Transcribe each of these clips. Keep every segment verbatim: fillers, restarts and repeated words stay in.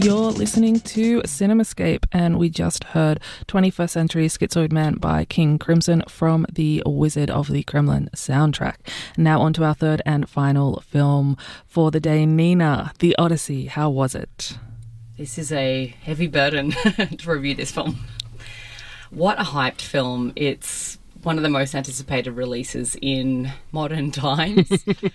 You're listening to CinemaScape, and we just heard twenty-first Century Schizoid Man by King Crimson from the Wizard of the Kremlin soundtrack. Now on to our third and final film for the day. Nina, The Odyssey, how was it? This is a heavy burden to review this film. What a hyped film. It's one of the most anticipated releases in modern times.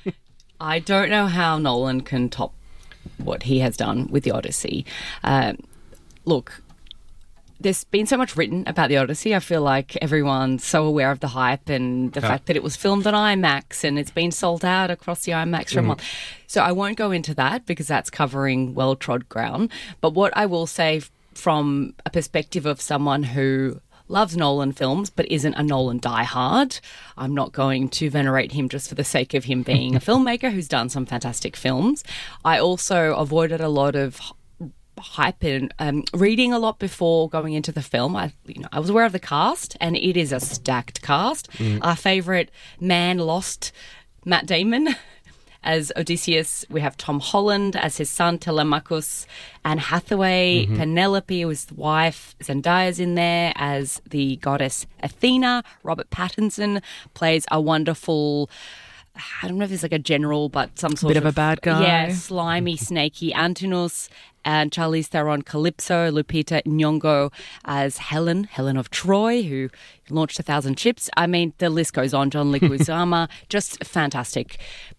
I don't know how Nolan can top what he has done with The Odyssey. Uh, look, there's been so much written about The Odyssey. I feel like everyone's so aware of the hype and the yeah. fact that it was filmed on IMAX and it's been sold out across the IMAX for mm. a month. So I won't go into that because that's covering well-trod ground. But what I will say from a perspective of someone who loves Nolan films but isn't a Nolan diehard, I'm not going to venerate him just for the sake of him being a filmmaker who's done some fantastic films. I also avoided a lot of hype and um, reading a lot before going into the film. I, you know, I was aware of the cast, and it is a stacked cast. Mm. Our favourite man lost, Matt Damon as Odysseus. We have Tom Holland as his son Telemachus, Anne Hathaway, mm-hmm. Penelope, who is the wife. Zendaya's in there as the goddess Athena. Robert Pattinson plays a wonderful, I don't know if he's like a general, but some sort bit of... of a bad guy. Yeah, slimy, snaky Antinous. And Charlize Theron Calypso, Lupita Nyong'o as Helen, Helen of Troy, who launched a thousand ships. I mean, the list goes on. John Leguizamo, just fantastic.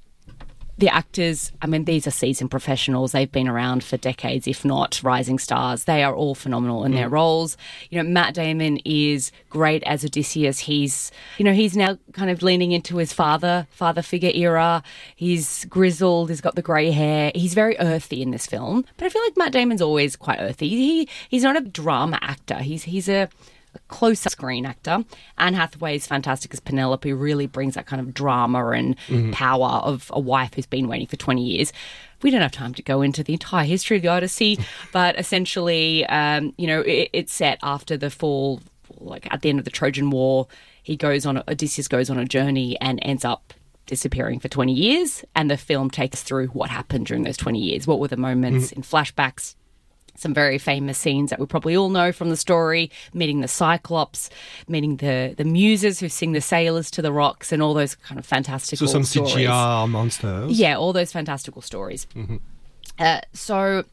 The actors, I mean, these are seasoned professionals. They've been around for decades, if not rising stars. They are all phenomenal in mm. their roles. You know, Matt Damon is great as Odysseus. He's, you know, he's now kind of leaning into his father, father figure era. He's grizzled. He's got the grey hair. He's very earthy in this film. But I feel like Matt Damon's always quite earthy. He He's not a drama actor. He's he's a... a closer screen actor. Anne Hathaway is fantastic as Penelope, really brings that kind of drama and mm-hmm. power of a wife who's been waiting for twenty years. We don't have time to go into the entire history of the Odyssey, but essentially, um, you know, it, it's set after the fall, like at the end of the Trojan War. He goes on, Odysseus goes on a journey and ends up disappearing for twenty years, and the film takes us through what happened during those twenty years. What were the moments mm-hmm. in flashbacks? Some very famous scenes that we probably all know from the story, meeting the Cyclops, meeting the, the muses who sing the sailors to the rocks, and all those kind of fantastical stories. So some C G I monsters. Yeah, all those fantastical stories. Mm-hmm. Uh, so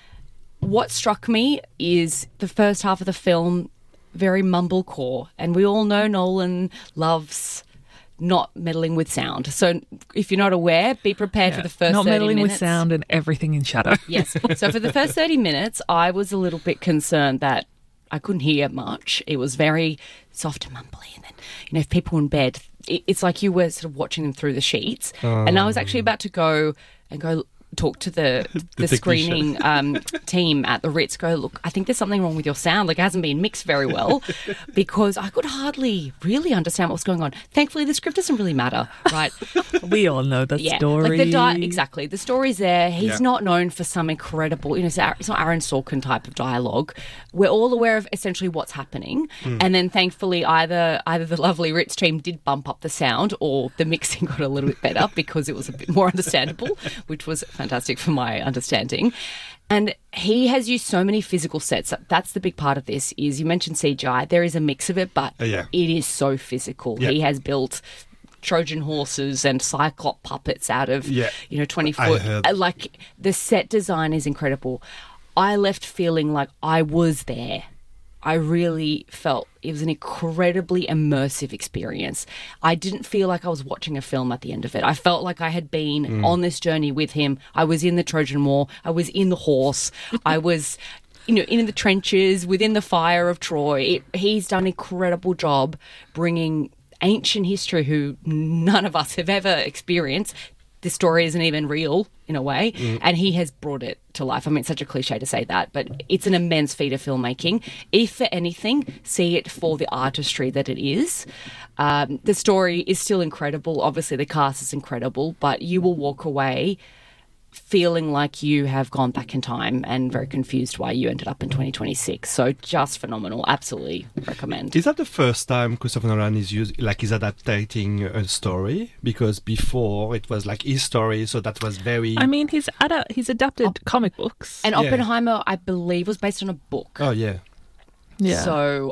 what struck me is the first half of the film, very mumblecore. And we all know Nolan loves not meddling with sound. So if you're not aware, be prepared yeah, for the first not thirty meddling minutes. with sound and everything in shadow. Yes. So for the first thirty minutes, I was a little bit concerned that I couldn't hear much. It was very soft and mumbly. And then, you know, if people were in bed, it, it's like you were sort of watching them through the sheets. Um, and I was actually about to go and go talk to the the, the screening um, team at the Ritz, go, look, I think there's something wrong with your sound. Like, it hasn't been mixed very well, because I could hardly really understand what was going on. Thankfully, the script doesn't really matter, right? We all know the yeah, story. Like the di- exactly. The story's there. He's yeah. not known for some incredible, you know, it's not Aaron Sorkin type of dialogue. We're all aware of essentially what's happening. Mm. And then thankfully, either either the lovely Ritz team did bump up the sound, or the mixing got a little bit better because it was a bit more understandable, which was fantastic for my understanding. And he has used so many physical sets. That's the big part of this. Is you mentioned C G I. There is a mix of it, but uh, yeah. it is so physical. Yeah. He has built Trojan horses and Cyclop puppets out of yeah. you know twenty foot. Like, the set design is incredible. I left feeling like I was there. I really felt it was an incredibly immersive experience. I didn't feel like I was watching a film at the end of it. I felt like I had been mm. on this journey with him. I was in the Trojan War. I was in the horse. I was, you know, in the trenches, within the fire of Troy. It, he's done an incredible job bringing ancient history, who none of us have ever experienced. This story isn't even real in a way, mm. and he has brought it to life. I mean, it's such a cliche to say that, but it's an immense feat of filmmaking. If for anything, see it for the artistry that it is. Um, the story is still incredible. Obviously, the cast is incredible, but you will walk away feeling like you have gone back in time and very confused why you ended up in twenty twenty-six. So just phenomenal. Absolutely recommend. Is that the first time Christopher Nolan is used, like, is adapting a story? Because before it was like his story, so that was very. I mean, he's ad- he's adapted Op- comic books, and Yeah. Oppenheimer, I believe, was based on a book. Oh yeah. yeah. So,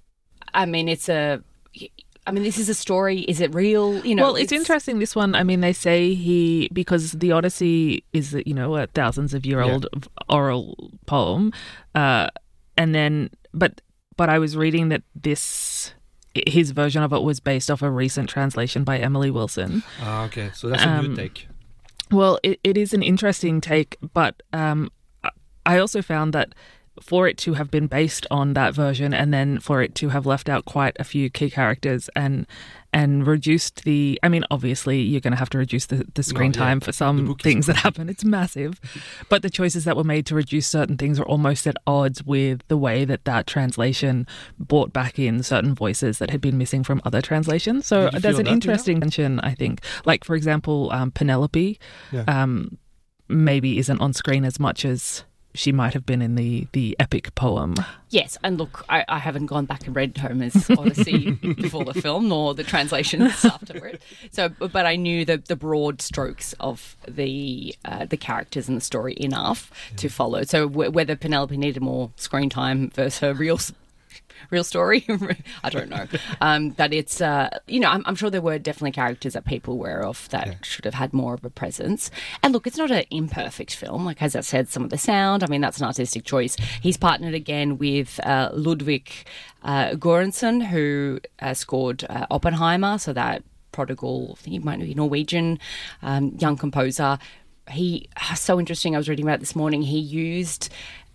I mean, it's a. I mean, this is a story. Is it real? You know. Well, it's, interesting. This one, I mean, they say he because the Odyssey is, you know, a thousands of year old oral poem, uh, and then but but I was reading that this his version of it was based off a recent translation by Emily Wilson. Ah, okay. So that's a Um, new take. Well, it, it is an interesting take, but um, I also found that for it to have been based on that version and then for it to have left out quite a few key characters and and reduced the... I mean, obviously, you're going to have to reduce the, the screen Well, yeah. time for The some book is things that crazy. happen. It's massive. But the choices that were made to reduce certain things are almost at odds with the way that that translation brought back in certain voices that had been missing from other translations. So Did you there's feel an that, interesting tension, I think. Like, for example, um, Penelope Yeah. um, maybe isn't on screen as much as she might have been in the, the epic poem. Yes, and look, I, I haven't gone back and read Homer's Odyssey before the film, nor the translations after it. So, but I knew the, the broad strokes of the uh, the characters and the story enough yeah. to follow. So, w- whether Penelope needed more screen time versus her real real story, I don't know. Um, but it's, uh, you know, I'm, I'm sure there were definitely characters that people were aware of that yeah. should have had more of a presence. And look, it's not an imperfect film. Like, as I said, some of the sound, I mean, that's an artistic choice. He's partnered again with uh, Ludwig uh, Göransson, who uh, scored uh, Oppenheimer, so that prodigal, I think he might be Norwegian, um, young composer. He, so interesting, I was reading about it this morning, he used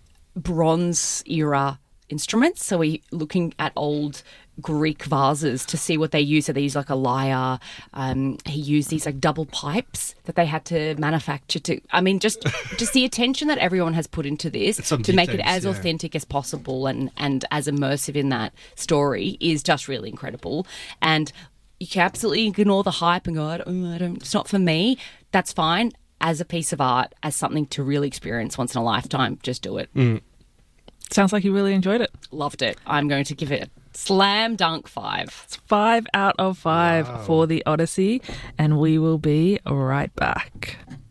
Bronze era instruments. So we looking at old Greek vases to see what they use. So they use like a lyre. Um, he used these like double pipes that they had to manufacture to, I mean, just just the attention that everyone has put into this Some to make it details, as yeah. authentic as possible and, and as immersive in that story is just really incredible. And you can absolutely ignore the hype and go, oh, I don't, it's not for me. That's fine. As a piece of art, as something to really experience once in a lifetime, just do it. Mm. Sounds like you really enjoyed it. Loved it. I'm going to give it a slam dunk five. It's five out of five Wow. for the Odyssey, and we will be right back.